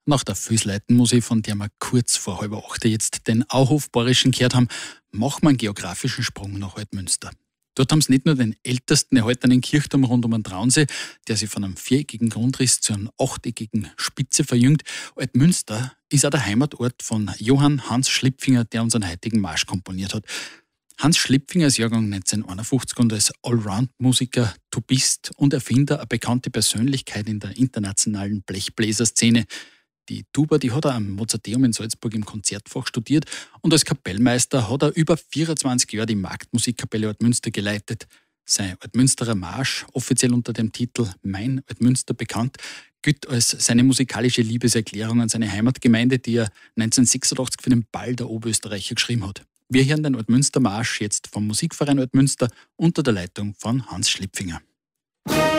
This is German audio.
Nach der Füßleitenmusik, von der wir kurz vor halb 8 jetzt den Auhof-Bayerischen gehört haben, machen wir einen geografischen Sprung nach Altmünster. Dort haben sie nicht nur den ältesten erhaltenen Kirchturm rund um den Traunsee, der sich von einem viereckigen Grundriss zu einer achteckigen Spitze verjüngt. Altmünster ist auch der Heimatort von Johann Hans Schlipfinger, der unseren heutigen Marsch komponiert hat. Hans Schlipfinger ist Jahrgang 1951 und als Allround-Musiker, Tubist und Erfinder eine bekannte Persönlichkeit in der internationalen Blechbläserszene. Die Tuba, die hat er am Mozarteum in Salzburg im Konzertfach studiert und als Kapellmeister hat er über 24 Jahre die Marktmusikkapelle Altmünster geleitet. Sein Altmünsterer Marsch, offiziell unter dem Titel Mein Altmünster bekannt, gilt als seine musikalische Liebeserklärung an seine Heimatgemeinde, die er 1986 für den Ball der Oberösterreicher geschrieben hat. Wir hören den Altmünster Marsch jetzt vom Musikverein Altmünster unter der Leitung von Hans Schlipfinger.